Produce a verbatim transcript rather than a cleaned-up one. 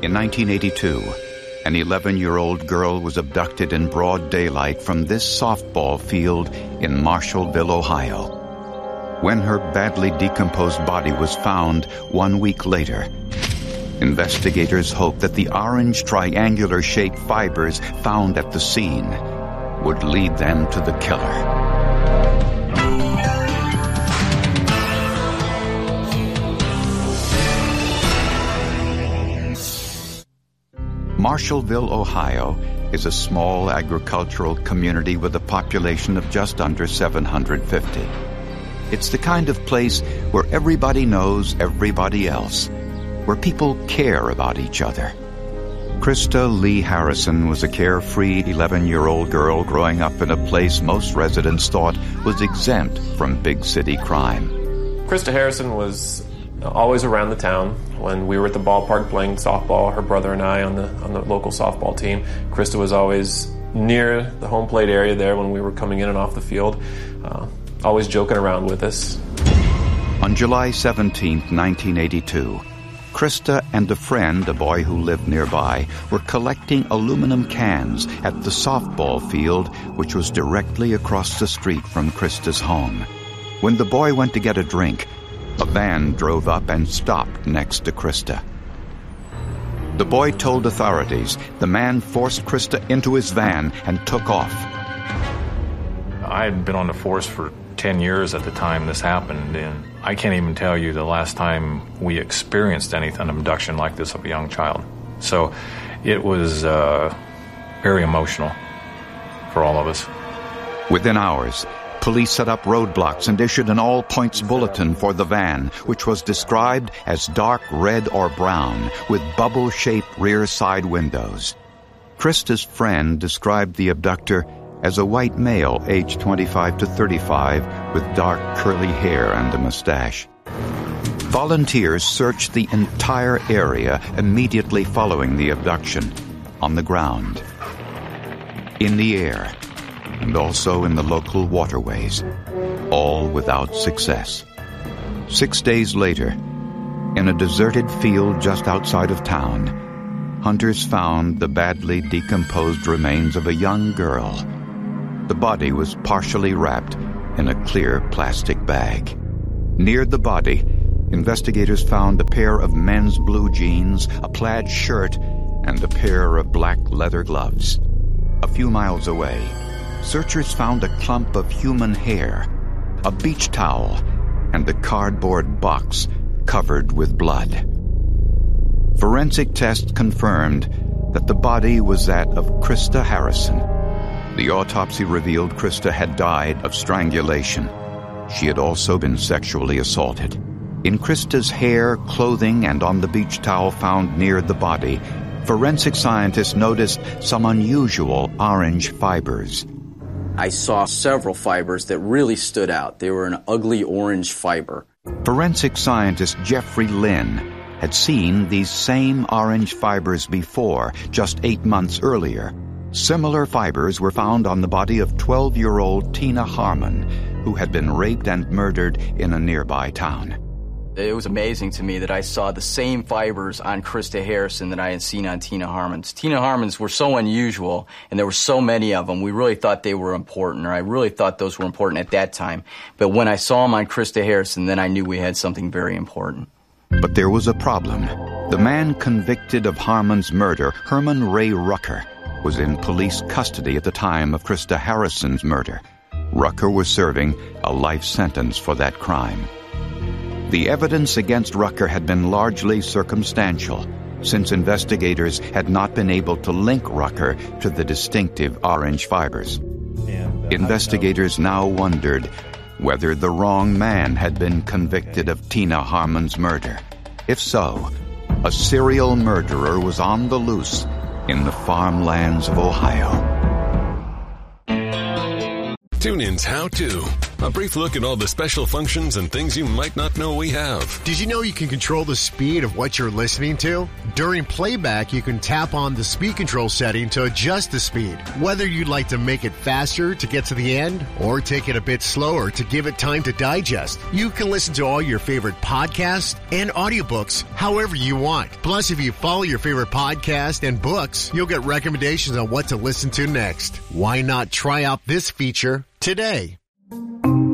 In nineteen eighty-two, an eleven-year-old girl was abducted in broad daylight from this softball field in Marshallville, Ohio. When her badly decomposed body was found one week later, investigators hoped that the orange triangular-shaped fibers found at the scene would lead them to the killer. Marshallville, Ohio, is a small agricultural community with a population of just under seven hundred fifty. It's the kind of place where everybody knows everybody else, where people care about each other. Krista Lee Harrison was a carefree eleven-year-old girl growing up in a place most residents thought was exempt from big city crime. Krista Harrison was always around the town. When we were at the ballpark playing softball, her brother and I on the on the local softball team, Krista was always near the home plate area there when we were coming in and off the field, uh, always joking around with us. On July seventeenth, nineteen eighty-two, Krista and a friend, a boy who lived nearby, were collecting aluminum cans at the softball field, which was directly across the street from Krista's home. When the boy went to get a drink, a van drove up and stopped next to Krista. The boy told authorities the man forced Krista into his van and took off. I had been on the force for ten years at the time this happened, and I can't even tell you the last time we experienced anything, abduction like this of a young child. So it was uh, very emotional for all of us. Within hours, police set up roadblocks and issued an all-points bulletin for the van, which was described as dark red or brown with bubble-shaped rear side windows. Krista's friend described the abductor as a white male aged twenty-five to thirty-five with dark curly hair and a mustache. Volunteers searched the entire area immediately following the abduction, on the ground, in the air, and also in the local waterways, all without success. Six days later, in a deserted field just outside of town, hunters found the badly decomposed remains of a young girl. The body was partially wrapped in a clear plastic bag. Near the body, investigators found a pair of men's blue jeans, a plaid shirt, and a pair of black leather gloves. A few miles away, searchers found a clump of human hair, a beach towel, and a cardboard box covered with blood. Forensic tests confirmed that the body was that of Krista Harrison. The autopsy revealed Krista had died of strangulation. She had also been sexually assaulted. In Krista's hair, clothing, and on the beach towel found near the body, forensic scientists noticed some unusual orange fibers. I saw several fibers that really stood out. They were an ugly orange fiber. Forensic scientist Jeffrey Lynn had seen these same orange fibers before, just eight months earlier. Similar fibers were found on the body of twelve-year-old Tina Harmon, who had been raped and murdered in a nearby town. It was amazing to me that I saw the same fibers on Krista Harrison that I had seen on Tina Harmon's. Tina Harmon's were so unusual, and there were so many of them. We really thought they were important, or I really thought those were important at that time. But when I saw them on Krista Harrison, then I knew we had something very important. But there was a problem. The man convicted of Harmon's murder, Herman Ray Rucker, was in police custody at the time of Krista Harrison's murder. Rucker was serving a life sentence for that crime. The evidence against Rucker had been largely circumstantial, since investigators had not been able to link Rucker to the distinctive orange fibers. And, uh, investigators now wondered whether the wrong man had been convicted of Tina Harmon's murder. If so, a serial murderer was on the loose in the farmlands of Ohio. TuneIn's How To A brief look at all the special functions and things you might not know we have. Did you know you can control the speed of what you're listening to? During playback, you can tap on the speed control setting to adjust the speed. Whether you'd like to make it faster to get to the end or take it a bit slower to give it time to digest, you can listen to all your favorite podcasts and audiobooks however you want. Plus, if you follow your favorite podcast and books, you'll get recommendations on what to listen to next. Why not try out this feature today?